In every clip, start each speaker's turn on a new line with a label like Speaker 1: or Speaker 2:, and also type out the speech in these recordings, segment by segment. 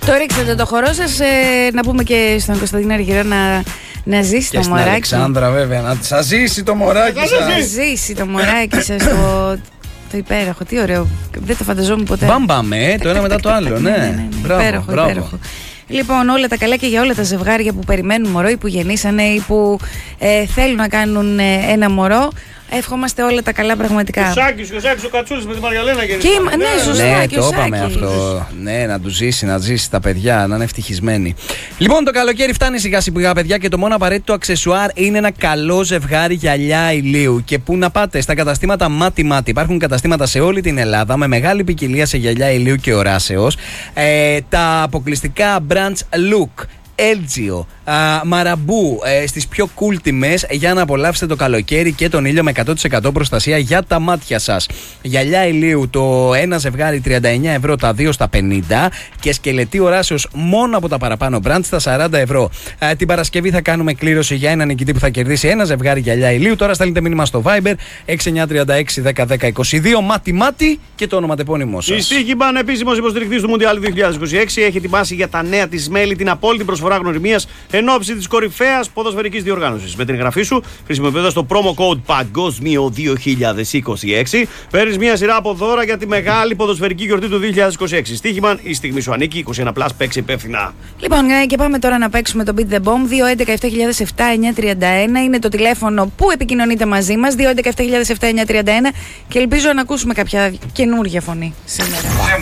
Speaker 1: Το ρίξατε το χορό σας, να πούμε και στον Κωνσταντίνο Αργυρό να ζήσει
Speaker 2: και
Speaker 1: το
Speaker 2: στην
Speaker 1: μωράκι.
Speaker 2: Αλεξάνδρα βέβαια, να σας ζήσει το μωράκι σας.
Speaker 1: Να ζήσει το μωράκι σας το υπέροχο, τι ωραίο, δεν το φανταζόμουν ποτέ.
Speaker 2: Μπαμπάμε, το ένα μετά το άλλο, ναι.
Speaker 1: Υπέροχο. Λοιπόν, όλα τα καλά και για όλα τα ζευγάρια που περιμένουν μωρό ή που γεννήσανε ή που θέλουν να κάνουν ένα μωρό. Εύχομαστε όλα τα καλά πραγματικά.
Speaker 3: Ο Σάκης, ο Κατσούλης με τη Μαριαλένα γεννήθηκε.
Speaker 1: Ναι, σωστά.
Speaker 2: Ναι,
Speaker 1: και
Speaker 2: το
Speaker 1: ο
Speaker 2: είπαμε
Speaker 1: Σάκης.
Speaker 2: αυτό. Ναι, να ζήσει τα παιδιά, να είναι ευτυχισμένοι. Λοιπόν, το καλοκαίρι φτάνει σιγά σιγά, παιδιά, και το μόνο απαραίτητο αξεσουάρ είναι ένα καλό ζευγάρι γυαλιά ηλίου. Και πού να πάτε, στα καταστήματα Μάτι. Υπάρχουν καταστήματα σε όλη την Ελλάδα με μεγάλη ποικιλία σε γυαλιά ηλίου και οράσεως. Τα αποκλειστικά brands Look, Elgio, Μαραμπού στις πιο cool τιμές για να απολαύσετε το καλοκαίρι και τον ήλιο με 100% προστασία για τα μάτια σας. Γυαλιά ηλίου το ένα ζευγάρι 39 ευρώ, τα 2 στα 50 και σκελετή οράσεως μόνο από τα παραπάνω brand στα 40 ευρώ. Την Παρασκευή θα κάνουμε κλήρωση για έναν νικητή που θα κερδίσει ένα ζευγάρι γυαλιά ηλίου. Τώρα στέλνετε μήνυμα στο Viber 6936 1010 22 Μάτι και το ονοματεπώνυμό σας.
Speaker 3: Η Στίχημαν, επίσημος υποστηρικτής του Μουντιάλ 2026, έχει ετοιμάσει για τα νέα της μέλη την απόλυτη προσφορά γνωριμίας εν ώψη της κορυφαίας ποδοσφαιρικής διοργάνωσης. Με την εγγραφή σου, χρησιμοποιώντας το promo code Παγκόσμιο 2026, παίρνεις μια σειρά από δώρα για τη μεγάλη ποδοσφαιρική γιορτή του 2026. Στίχημαν, η στιγμή σου ανήκει. 21+, παίξε υπεύθυνα.
Speaker 1: Λοιπόν, και πάμε τώρα να παίξουμε το Beat the Bomb. 211-7007-931 είναι το τηλέφωνο που επικοινωνείτε μαζί μας. 211-7007-931 και ελπίζω να ακούσουμε κάποια καινούργια φωνή σήμερα.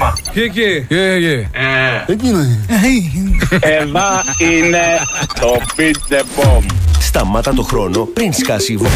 Speaker 4: Εδώ είναι το Beat the Bomb.
Speaker 5: Σταμάτα το χρόνο πριν σκάσει η βόμβα.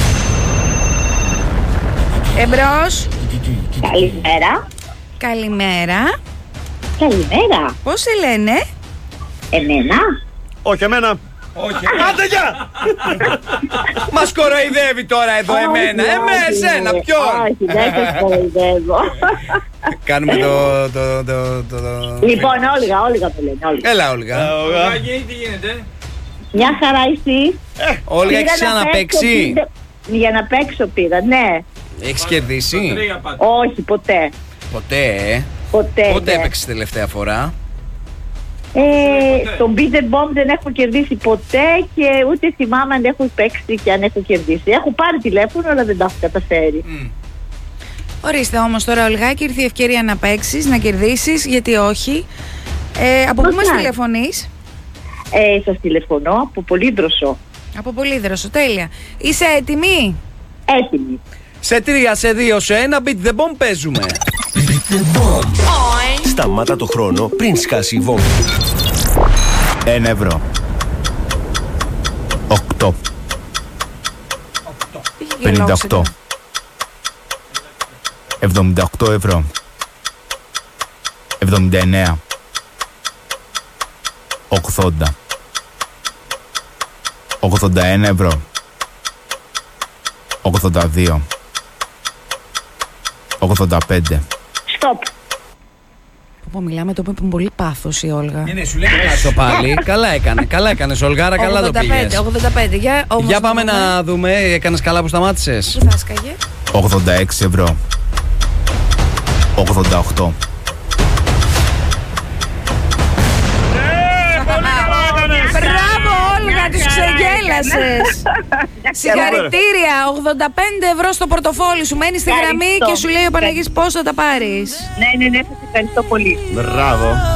Speaker 1: Εμπρός.
Speaker 6: Καλημέρα.
Speaker 1: Καλημέρα.
Speaker 6: Καλημέρα.
Speaker 1: Πώς σε λένε?
Speaker 6: Εμένα.
Speaker 3: Όχι, εμένα.
Speaker 2: Όχι.
Speaker 3: Άντε, γεια!
Speaker 2: Μας κοροϊδεύει τώρα εδώ εμένα. Εσένα, ποιον?
Speaker 6: Όχι, δεν σας κοροϊδεύω.
Speaker 2: Κάνουμε το.
Speaker 6: Λοιπόν, Όλγα το λένε.
Speaker 2: Έλα, Όλγα.
Speaker 3: Τι γίνεται?
Speaker 6: Μια χαρά εσύ.
Speaker 2: Όλγα, έχεις ξαναπαίξει?
Speaker 6: Για να παίξω πήρα, ναι.
Speaker 2: Έχεις κερδίσει?
Speaker 6: Όχι, ποτέ.
Speaker 2: Ποτέ. Πότε έπαιξες τελευταία φορά?
Speaker 6: Στον Beat the Bomb δεν έχω κερδίσει ποτέ και ούτε θυμάμαι αν έχω παίξει και αν έχω κερδίσει. Έχω πάρει τηλέφωνο, αλλά δεν τα έχω καταφέρει.
Speaker 1: Ορίστε όμως τώρα, Ολγάκη, ήρθε η ευκαιρία να παίξεις, να κερδίσεις, γιατί όχι. Από πού μας τηλεφωνείς?
Speaker 6: Σας τηλεφωνώ από Πολύδροσο.
Speaker 1: Από Πολύδροσο, τέλεια. Είσαι έτοιμη?
Speaker 6: Έτοιμη.
Speaker 2: Σε 3, σε 2, σε 1, Beat the Bomb παίζουμε.
Speaker 5: Beat the Bomb. Σταμάτα το χρόνο πριν σκάσει η βόμβα.
Speaker 7: 1 ευρώ. 8. 58. 78 ευρώ. 79. 80. 81 ευρώ. 82. 85.
Speaker 6: Στοπ.
Speaker 1: Που μιλάμε το που είπε πολύ πάθος η Όλγα.
Speaker 2: Ναι, σου λέει το πάλι. Καλά έκανες, Ολγάρα, καλά το πήγες.
Speaker 1: 85.
Speaker 2: Για πάμε να δούμε, έκανες καλά που σταμάτησες.
Speaker 1: Πού θα σκάγε?
Speaker 7: 86 ευρώ. 88.
Speaker 1: Μπράβο, Όλγα, τους ξεγέλασες. Συγχαρητήρια, 85 ευρώ στο πορτοφόλι σου. Μένει στη γραμμή και σου λέει ο Παναγής πώς θα τα πάρεις.
Speaker 6: Ναι, σας ευχαριστώ πολύ.
Speaker 3: Μπράβο.